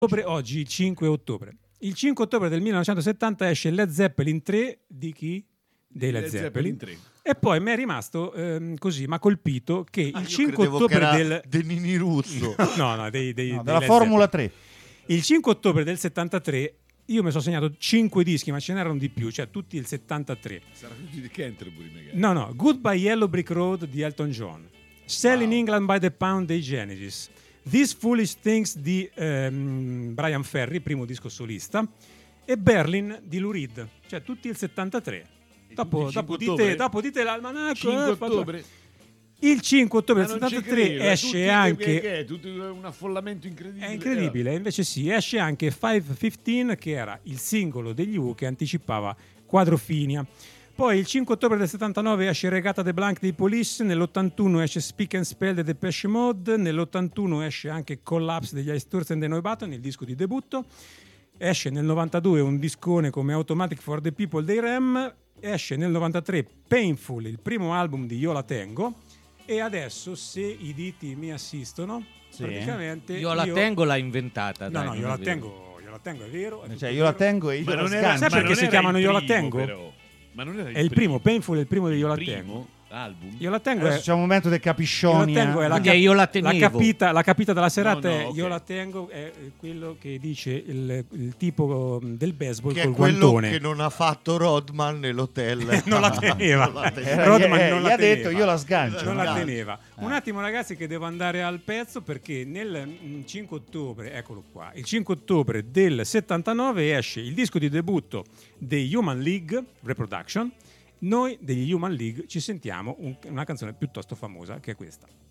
Oggi il 5 ottobre. Il 5 ottobre del 1970 esce Led Zeppelin 3 di chi? Dei Led Zeppelin 3. E poi mi è rimasto così, ma colpito che il 5 ottobre del Nini Russo. della Formula 3. Il 5 ottobre del 73 io mi sono segnato 5 dischi, ma ce n'erano di più, cioè tutti il 73. Sarà tutti di Canterbury magari. No, Goodbye Yellow Brick Road di Elton John, Selling England by the Pound dei Genesis, These Foolish Things di Brian Ferry, primo disco solista, e Berlin di Lou Reed, cioè tutti il 73. Dopo dite l'almanacco. 5 ottobre. Il 5 ottobre del 73 esce anche... È tutto un affollamento incredibile. È incredibile, invece sì, esce anche 515, che era il singolo degli Who che anticipava Quadrofinia. Poi il 5 ottobre del 79 esce Regata de Blanc dei Police, nell'81 esce Speak and Spell dei Depeche Mode, nell'81 esce anche Collapse degli Ice Tours and the Noi Button, il disco di debutto. Esce nel 92 un discone come Automatic for the People dei Rem, esce nel 93 Painful, il primo album di Io la tengo, e adesso, se i diti mi assistono, praticamente Io la tengo l'ha inventata. No, io la tengo, è vero. Cioè, io la tengo e io la sgancio. Sai perché si chiamano Io la tengo? Però. Ma non era è il primo, Painful è il primo di Io la tengo. Album. Io la tengo. Adesso c'è un momento dei capiscioni. Io la tengo, io la tenevo. La capita della serata No, è ok. Io la tengo, è quello che dice il tipo del baseball Che col è quello guantone. che non ha fatto Rodman nell'hotel. Non la teneva. Rodman non la teneva. Detto io la sgancio. Non la teneva. Un attimo ragazzi che devo andare al pezzo, perché nel 5 ottobre, eccolo qua, il 5 ottobre del 79 esce il disco di debutto dei Human League Reproduction. Noi degli Human League ci sentiamo una canzone piuttosto famosa, che è questa.